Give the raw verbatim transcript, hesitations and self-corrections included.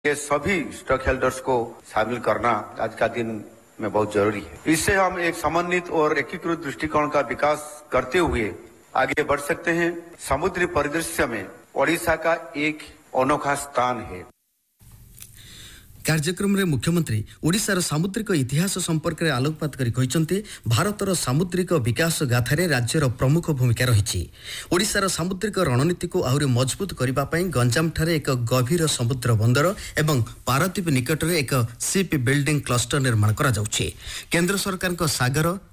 ये सभी stock holders को शामिल करना आज का दिन में बहुत जरूरी है। इससे हम एक समन्वित और एकीकृत दृष्टिकोण का विकास करते हुए आगे बढ़ सकते हैं। समुद्री परिदृश्य में ओडिशा का एक अनोखा स्थान है। कार्यक्रम रे मुख्यमंत्री ओडिशार सामुद्रिक इतिहास संपर्क में आलोकपात करी कहिसंते भारतर सामुद्रिक विकास गाथारे राज्यर प्रमुख भूमिका रही। ओडिशार सामुद्रिक रणनीति को आहुरी मजबूत करबा पई गंजाम ठारे एक गभीर समुद्र बंदर एवं पारादीप निकट रे एक शिप बिल्डिंग क्लस्टर निर्माण करा जाउछि। केंद्र सरकार सागर